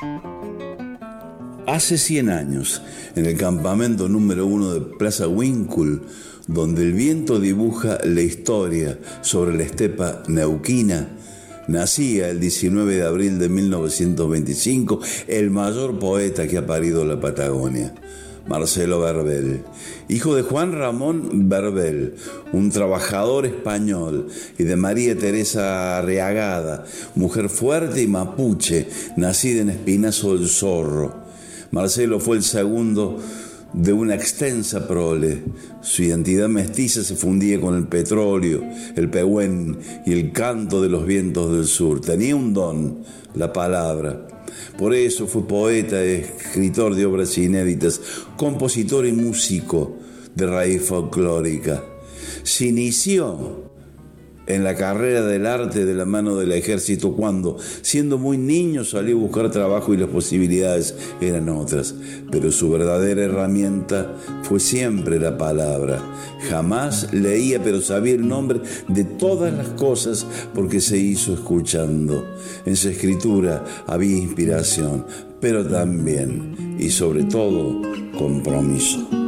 Hace 100 años, en el campamento número 1 de Plaza Winkle, donde el viento dibuja la historia sobre la estepa neuquina, nacía el 19 de abril de 1925 el mayor poeta que ha parido la Patagonia, Marcelo Verbel, hijo de Juan Ramón Verbel, un trabajador español, y de María Teresa Arriagada, mujer fuerte y mapuche, nacida en Espinazo del Zorro. Marcelo fue el segundo de una extensa prole. Su identidad mestiza se fundía con el petróleo, el pehuen y el canto de los vientos del sur. Tenía un don, la palabra. Por eso fue poeta, escritor de obras inéditas, compositor y músico de raíz folclórica. Se inició en la carrera del arte de la mano del ejército cuando, siendo muy niño, salió a buscar trabajo y las posibilidades eran otras. Pero su verdadera herramienta fue siempre la palabra. Jamás leía, pero sabía el nombre de todas las cosas porque se hizo escuchando. En su escritura había inspiración, pero también, y sobre todo, compromiso.